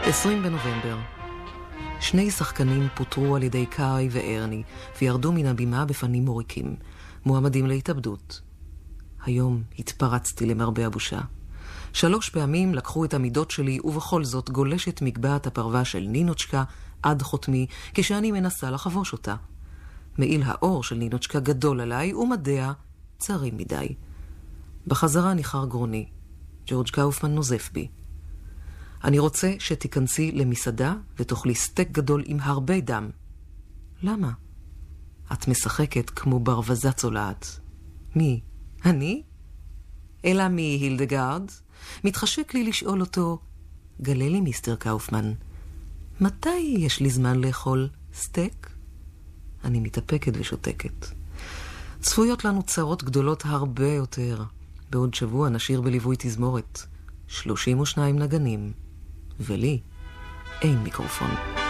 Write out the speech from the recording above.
20 בנובמבר. שני שחקנים פוטרו על ידי קאי וארני וירדו מן הבימה בפנים מוריקים, מועמדים להתאבדות. היום התפרצתי למרבה הבושה. 3 פעמים לקחו את המידות שלי, ובכל זאת גולשת מגבעת הפרווה של נינוצ'קה עד חותמי כשאני מנסה לחבוש אותה. מעיל האור של נינוצ'קה גדול עליי ומדיה צרים מדי. בחזרה ניחר גרוני. ג'ורג' קאופמן נוזף בי. אני רוצה שתיכנסי למסעדה ותאכלי סטייק גדול עם הרבה דם. למה? את משחקת כמו ברווזה צולעת. מי? אני? אלא מי, הילדגרד? מתחשק לי לשאול אותו, גלה לי מיסטר קאופמן, מתי יש לי זמן לאכול סטייק? אני מתאפקת ושותקת. צפויות לנו צרות גדולות הרבה יותר. בעוד שבוע נשיר בליווי תזמורת. 32 נגנים. ולי אין מיקרופון.